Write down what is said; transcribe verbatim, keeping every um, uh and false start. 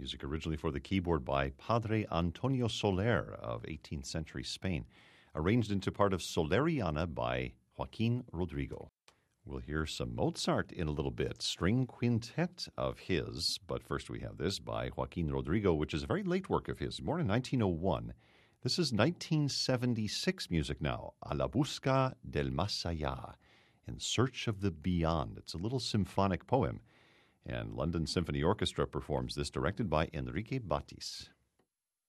music originally for the keyboard by Padre Antonio Soler of eighteenth century Spain, arranged into part of Soleriana by Joaquin Rodrigo. We'll hear some Mozart in a little bit, string quintet of his, but first we have this by Joaquin Rodrigo, which is a very late work of his, born in nineteen oh one. This is nineteen seventy-six music now, A la busca del más allá, In Search of the Beyond. It's a little symphonic poem, and London Symphony Orchestra performs this, directed by Enrique Batis.